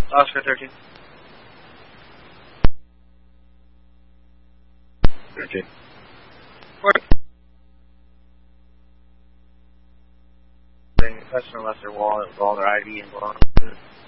Oscar 13. 13. Customer left their wallet with all their ID and belongings.